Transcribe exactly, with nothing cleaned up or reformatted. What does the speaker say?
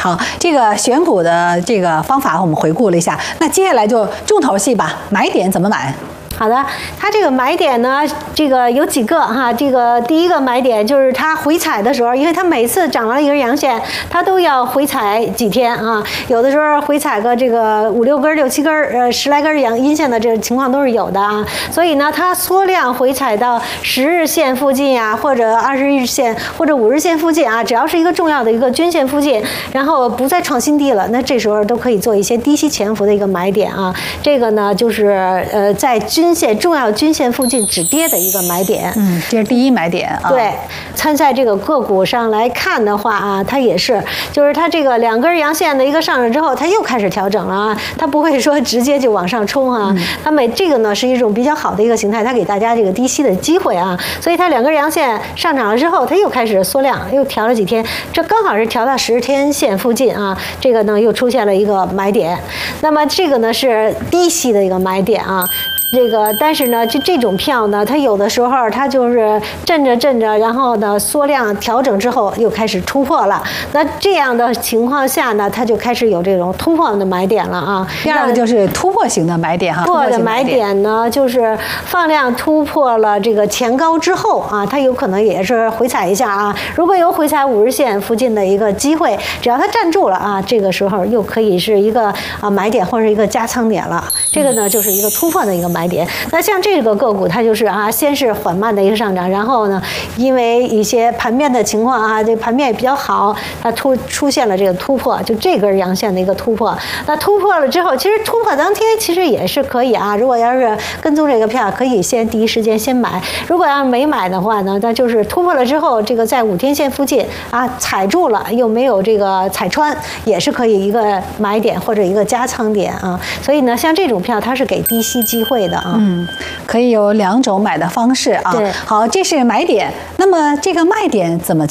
好，这个选股的这个方法我们回顾了一下，那接下来就重头戏吧，买点怎么买？ 好的，它这个买点呢，这个有几个哈。这个第一个买点就是它回踩的时候，因为它每次涨了一根阳线，它都要回踩几天啊。有的时候回踩个这个五六根、六七根、呃十来根阳阴线的这个情况都是有的啊。所以呢，它缩量回踩到十日线附近啊，或者二十日线或者五日线附近啊，只要是一个重要的一个均线附近，然后不再创新低了，那这时候都可以做一些低吸潜伏的一个买点啊。这个呢，就是呃在均线重要均线附近止跌的一个买点， 嗯，这是第一买点啊。 对，参在这个个股上来看的话啊，它也是，就是它这个两根阳线的一个上涨之后，它又开始调整了啊，它不会说直接就往上冲啊，嗯、它每这个呢是一种比较好的一个形态，它给大家这个低吸的机会啊，所以它两根阳线上涨了之后，它又开始缩量，又调了几天，这刚好是调到十天线附近啊，这个呢又出现了一个买点，那么这个呢是低吸的一个买点啊。这个，但是呢，就这种票呢，它有的时候它就是震着震着，然后呢缩量调整之后又开始突破了。那这样的情况下呢，它就开始有这种突破的买点了啊。 第二个就是突破型的买点哈。 突破的买点呢，就是放量突破了这个前高之后啊，它有可能也是回踩一下啊。如果有回踩五日线附近的一个机会，只要它站住了啊，这个时候又可以是一个啊买点或者一个加仓点了。这个呢就是一个突破的一个买点。买点，那像这个个股，它就是啊，先是缓慢的一个上涨，然后呢，因为一些盘面的情况啊，这盘面也比较好，它突出现了这个突破，就这根阳线的一个突破。那突破了之后，其实突破当天其实也是可以啊。如果要是跟踪这个票，可以先第一时间先买。如果要是没买的话呢，那就是突破了之后，这个在五天线附近啊踩住了，又没有这个踩穿，也是可以一个买点或者一个加仓点啊。所以呢，像这种票，它是给低吸机会的。 嗯，可以有两种买的方式啊。 对， 好，这是买点。那么这个卖点怎么